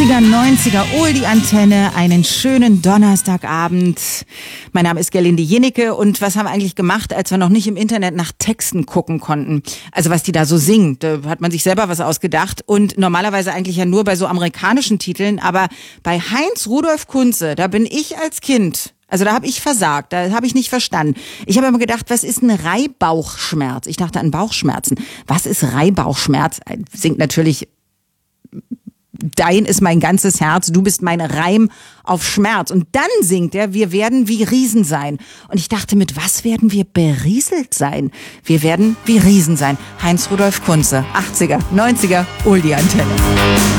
80er, 90er, Oldie-Antenne, einen schönen Donnerstagabend. Mein Name ist Gerlinde Jennecke und was haben wir eigentlich gemacht, als wir noch nicht im Internet nach Texten gucken konnten? Also was die da so singen, da hat man sich selber was ausgedacht und normalerweise eigentlich ja nur bei so amerikanischen Titeln, aber bei Heinz Rudolf Kunze, da bin ich als Kind... Also da habe ich versagt, da habe ich nicht verstanden. Ich habe immer gedacht, was ist ein Reihbauchschmerz? Ich dachte an Bauchschmerzen. Was ist Reihbauchschmerz? Singt natürlich, dein ist mein ganzes Herz, du bist mein Reim auf Schmerz. Und dann singt er, wir werden wie Riesen sein. Und ich dachte, mit was werden wir berieselt sein? Wir werden wie Riesen sein. Heinz Rudolf Kunze, 80er, 90er, Oldie-Antenne.